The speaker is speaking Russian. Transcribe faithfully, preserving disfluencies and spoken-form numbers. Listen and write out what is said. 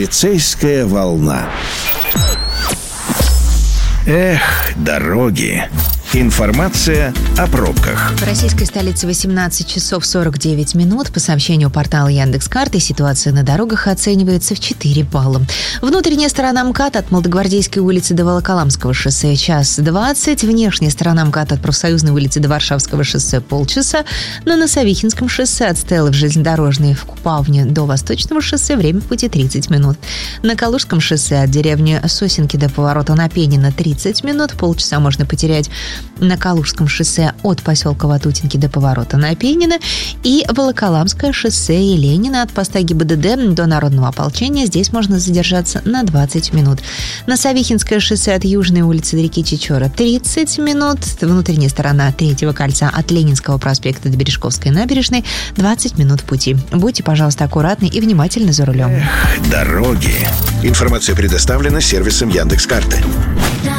Полицейская волна. Эх, дороги. Информация о пробках. В российской столице восемнадцать часов сорок девять минут. По сообщению портала Яндекс.Карты, ситуация на дорогах оценивается в четыре балла. Внутренняя сторона МКАД от Молодогвардейской улицы до Волоколамского шоссе час двадцать. Внешняя сторона МКАД от Профсоюзной улицы до Варшавского шоссе полчаса. На Носовихинском шоссе от Стелы в железнодорожной в Купавне до Восточного шоссе время в пути тридцать минут. На Калужском шоссе от деревни Сосенки до поворота на Пенина тридцать минут. Полчаса можно потерять. На Калужском шоссе от поселка Ватутинки до поворота на Пенина. И Волоколамское шоссе и Ленина от поста ГИБДД до Народного ополчения. Здесь можно задержаться на двадцать минут. На Савихинское шоссе от Южной улицы до реки Чечора тридцать минут. Внутренняя сторона Третьего кольца от Ленинского проспекта до Бережковской набережной двадцать минут пути. Будьте, пожалуйста, аккуратны и внимательны за рулем. Эх, дороги. Информация предоставлена сервисом Яндекс.Карты.